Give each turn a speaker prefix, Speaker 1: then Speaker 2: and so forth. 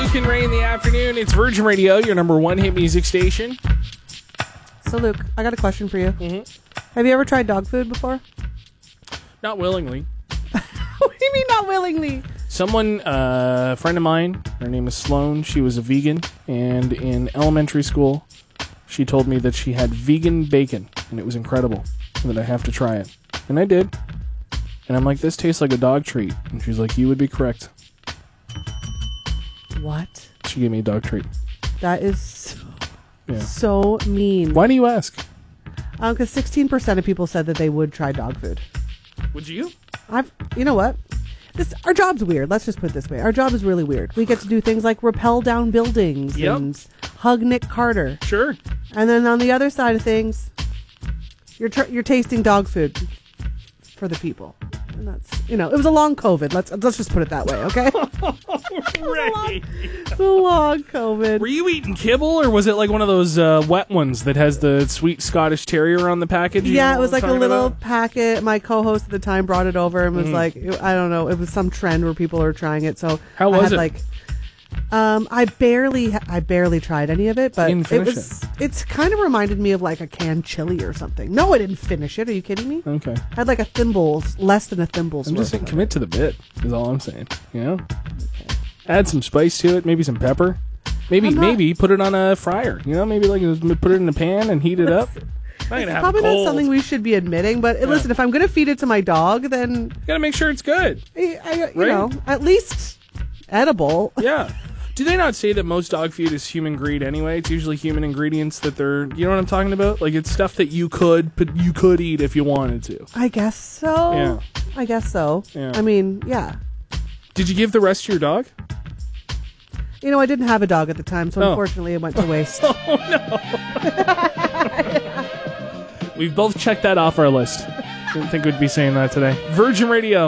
Speaker 1: Luke and Ray in the afternoon. It's Virgin Radio, your number one hit music station.
Speaker 2: So, Luke, I got a question for you.
Speaker 1: Mm-hmm.
Speaker 2: Have you ever tried dog food before?
Speaker 1: Not willingly.
Speaker 2: What do you mean not willingly?
Speaker 1: Someone, a friend of mine, her name is Sloan. She was a vegan, and in elementary school, she told me that she had vegan bacon, and it was incredible, and that I have to try it. And I did. And I'm like, this tastes like a dog treat. And she's like, you would be correct.
Speaker 2: What?
Speaker 1: She gave me a dog treat.
Speaker 2: That is so mean.
Speaker 1: Why do you ask?
Speaker 2: Because 16% of people said that they would try dog food.
Speaker 1: Would you?
Speaker 2: You know what? Our job's weird. Let's just put it this way. Our job is really weird. We get to do things like rappel down buildings and hug Nick Carter.
Speaker 1: Sure.
Speaker 2: And then on the other side of things, you're tasting dog food for the people. And that's, it was a long COVID. Let's just put it that way, okay? It's a long COVID.
Speaker 1: Were you eating kibble, or was it like one of those wet ones that has the sweet Scottish Terrier on the package?
Speaker 2: Yeah, it was like a little packet. My co-host at the time brought it over and was like, I don't know, it was some trend where people are trying it. So
Speaker 1: how was it?
Speaker 2: I barely tried any of it, but it's kind of reminded me of like a canned chili or something. No, I didn't finish it. Are you kidding me?
Speaker 1: Okay.
Speaker 2: I had like less than a thimble's
Speaker 1: I'm just saying,
Speaker 2: worth.
Speaker 1: commit to the bit is all I'm saying. Okay. Add some spice to it, maybe some pepper. Maybe put it on a fryer. Maybe put it in a pan and heat it up.
Speaker 2: It's probably not something we should be admitting, but listen, if I'm going to feed it to my dog, then
Speaker 1: you got to make sure it's good.
Speaker 2: At least edible.
Speaker 1: Yeah. Do they not say that most dog food is human greed anyway? It's usually human ingredients that they're, you know what I'm talking about? Like, it's stuff that you could eat if you wanted to.
Speaker 2: I guess so.
Speaker 1: Yeah.
Speaker 2: I guess so.
Speaker 1: Yeah.
Speaker 2: I mean, yeah.
Speaker 1: Did you give the rest to your dog?
Speaker 2: I didn't have a dog at the time, so unfortunately it went to waste.
Speaker 1: Oh, no. We've both checked that off our list. Didn't think we'd be saying that today. Virgin Radio.